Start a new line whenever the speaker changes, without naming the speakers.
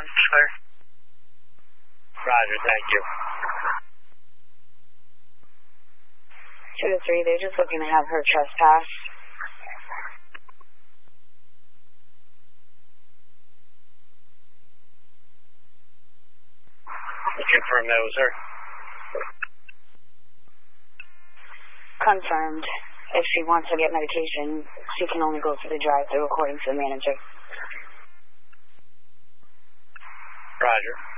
clear.
Roger, thank you.
2 to 3, they're just looking to have her trespass.
Confirm that was her.
Confirmed. If she wants to get medication, she can only go to the drive-thru according to the manager.
Roger.